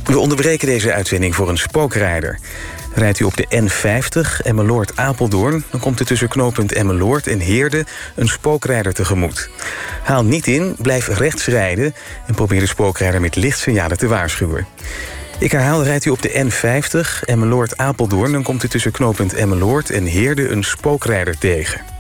We onderbreken deze uitzending voor een spookrijder. Rijdt u op de N50 Emmeloord-Apeldoorn... dan komt er tussen knooppunt Emmeloord en Heerde een spookrijder tegemoet. Haal niet in, blijf rechts rijden... en probeer de spookrijder met lichtsignalen te waarschuwen. Ik herhaal, rijdt u op de N50 Emmeloord-Apeldoorn... dan komt er tussen knooppunt Emmeloord en Heerde een spookrijder tegen.